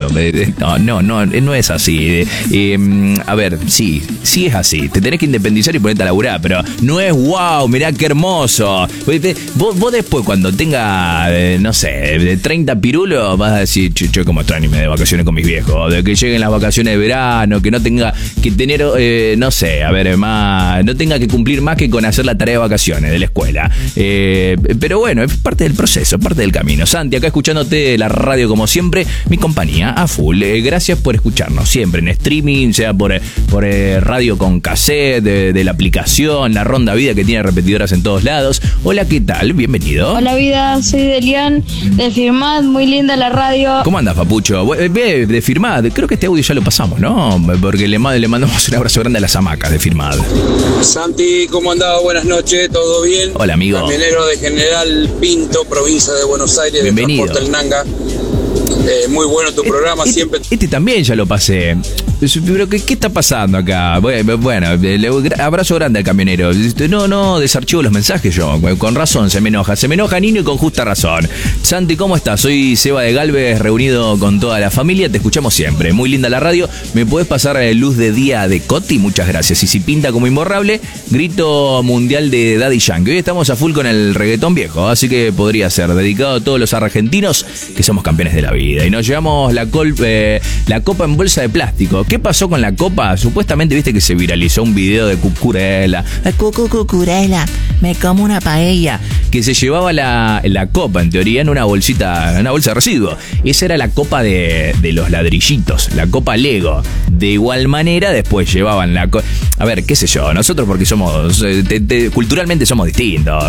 No es así. A ver, sí es así. Te tenés que independizar y ponerte a laburar, pero no es wow, mirá qué hermoso. Vos después, cuando tenga, no sé, 30 pirulos, vas a decir, yo como extraño irme de vacaciones con mis viejos, de que lleguen las vacaciones de verano, que no tenga que tener, no sé, a ver, más, no tenga que cumplir más que con hacer la tarea de vacaciones de la escuela. Pero bueno, es parte del proceso, es parte del camino. Santi, acá escuchándote la radio como siempre, mi compañía a full. Gracias por escucharnos siempre en streaming, sea por radio con cassette, de la aplicación, la Ronda Vida que tiene repetidoras en todos lados. Hola, ¿qué tal? Bienvenido. Hola, vida, soy Delian de Firmat, muy linda la radio. ¿Cómo andas, papucho? De Firmat, creo que este audio ya lo pasamos, ¿no? Porque le mandamos un abrazo grande a las hamacas de Firmat. Santi, ¿cómo andás? Buenas noches, ¿todo bien? Hola, amigo. Camionero de General Pinto, provincia de Buenos Aires, bienvenido. de Transporte El Nanga. Muy bueno tu programa, siempre. Este también ya lo pasé. Pero ¿qué está pasando acá? Bueno, abrazo grande al camionero. No, desarchivo los mensajes yo. Con razón se me enoja Nino y con justa razón. Santi, ¿cómo estás? Soy Seba de Galvez, reunido con toda la familia. Te escuchamos siempre. Muy linda la radio. ¿Me podés pasar luz de día de Coti? Muchas gracias. Y si pinta como imborrable, grito mundial de Daddy Yankee. Hoy estamos a full con el reggaetón viejo, así que podría ser dedicado a todos los argentinos que somos campeones de la vida. Y nos llevamos la copa en bolsa de plástico. ¿Qué pasó con la copa? Supuestamente viste que se viralizó un video de Cucurella. Cucurella, me como una paella. Que se llevaba la copa, en teoría, en una bolsita, en una bolsa de residuos. Esa era la copa de los ladrillitos, la copa Lego. De igual manera, después llevaban la copa. A ver, qué sé yo, nosotros porque somos, culturalmente somos distintos.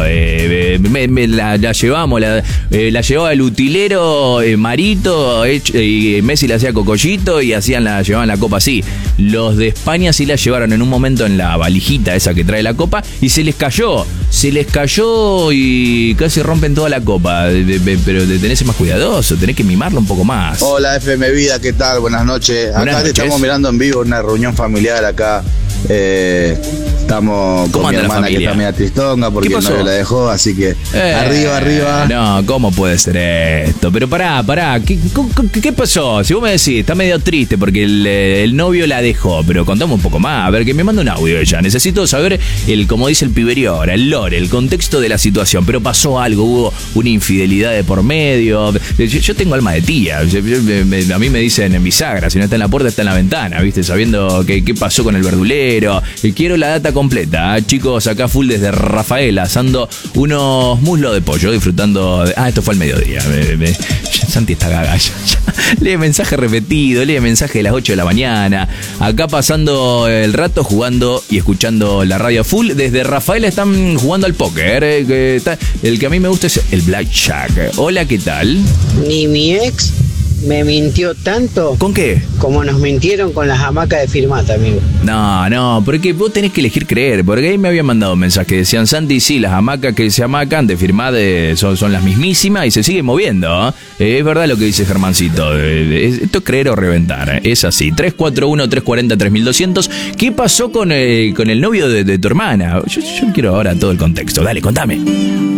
La llevamos, la llevaba el utilero Marito, y Messi la hacía Cocollito y llevaban la copa así. Los de España sí la llevaron en un momento en la valijita esa que trae la copa y se les cayó y casi rompen toda la copa. Pero tenés que ser más cuidadoso, tenés que mimarlo un poco más. Hola FM Vida, ¿qué tal? Buenas noches. Acá te estamos mirando en vivo una reunión familiar acá. Estamos con mi hermana que está media tristonga porque el novio la dejó, así que arriba. No, ¿cómo puede ser esto? Pero pará, ¿qué pasó? Si vos me decís, está medio triste porque el novio la dejó, pero contame un poco más, a ver, que me manda un audio ella. Necesito saber como dice el piberío ahora, el lore, el contexto de la situación. Pero pasó algo, hubo una infidelidad de por medio. Yo tengo alma de tía. A mí me dicen en bisagra, si no está en la puerta, está en la ventana, ¿viste? Sabiendo qué pasó con el verdulero. Quiero la data completa, chicos, acá full desde Rafael, asando unos muslos de pollo, disfrutando de... esto fue al mediodía. Santi está gaga. Lee mensaje repetido, lee mensaje de las 8 de la mañana. Acá pasando el rato jugando y escuchando la radio full. Desde Rafael están jugando al póker. El que a mí me gusta es el blackjack. Hola, ¿qué tal? Ni mi ex me mintió tanto. ¿Con qué? Como nos mintieron con las hamacas de Firmat, amigo. No, porque vos tenés que elegir creer. Porque ahí me habían mandado un mensaje que decían, Santi, sí, las hamacas que se hamacan de Firmat son las mismísimas y se siguen moviendo. Es verdad lo que dice Germancito. Esto es creer o reventar. Es así. 341-340-3200. ¿Qué pasó con el novio de tu hermana? Yo quiero ahora todo el contexto. Dale, contame.